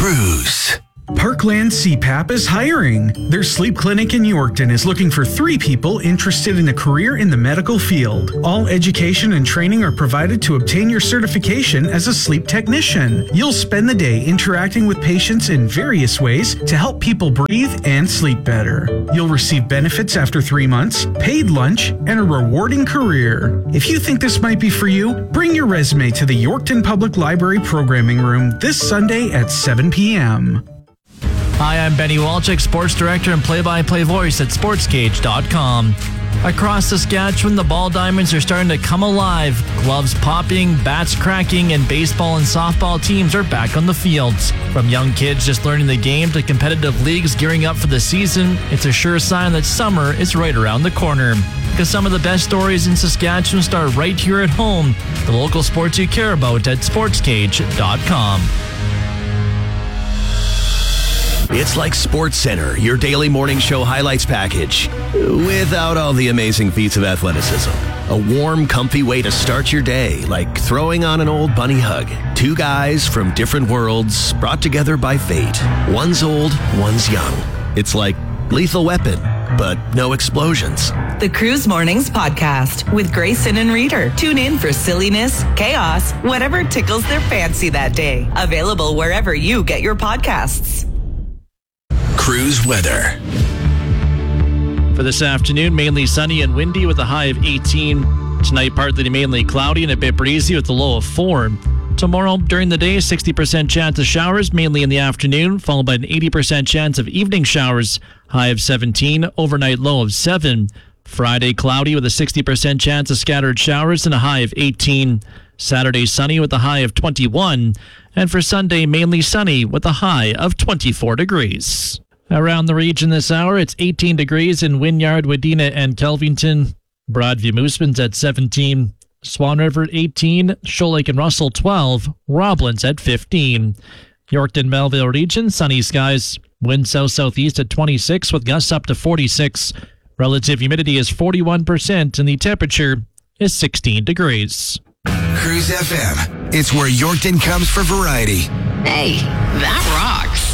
Cruise. Parkland CPAP is hiring. Their sleep clinic in Yorkton is looking for 3 people interested in a career in the medical field. All education and training are provided to obtain your certification as a sleep technician. You'll spend the day interacting with patients in various ways to help people breathe and sleep better. You'll receive benefits after 3 months, paid lunch, and a rewarding career. If you think this might be for you, bring your resume to the Yorkton Public Library Programming Room this Sunday at 7 p.m. Hi, I'm Benny Walczyk, sports director and play-by-play voice at sportscage.com. Across Saskatchewan, the ball diamonds are starting to come alive. Gloves popping, bats cracking, and baseball and softball teams are back on the fields. From young kids just learning the game to competitive leagues gearing up for the season, it's a sure sign that summer is right around the corner. Because some of the best stories in Saskatchewan start right here at home. The local sports you care about at sportscage.com. It's like SportsCenter, your daily morning show highlights package, without all the amazing feats of athleticism. A warm, comfy way to start your day, like throwing on an old bunny hug. 2 guys from different worlds, brought together by fate. One's old, one's young. It's like Lethal Weapon, but no explosions. The Cruise Mornings Podcast with Grayson and Reader. Tune in for silliness, chaos, whatever tickles their fancy that day. Available wherever you get your podcasts. Cruise weather. For this afternoon, mainly sunny and windy with a high of 18. Tonight, partly to mainly cloudy and a bit breezy with a low of 4. Tomorrow, during the day, 60% chance of showers, mainly in the afternoon, followed by an 80% chance of evening showers, high of 17, overnight low of 7. Friday, cloudy with a 60% chance of scattered showers and a high of 18. Saturday, sunny with a high of 21. And for Sunday, mainly sunny with a high of 24 degrees. Around the region this hour, it's 18 degrees in Wynyard, Wadena, and Kelvington. Broadview Mooseman's at 17. Swan River at 18. Shoal Lake and Russell 12. Roblin's at 15. Yorkton, Melville region, sunny skies. Wind south-southeast at 26 with gusts up to 46. Relative humidity is 41% and the temperature is 16 degrees. Cruise FM. It's where Yorkton comes for variety. Hey, that rocks.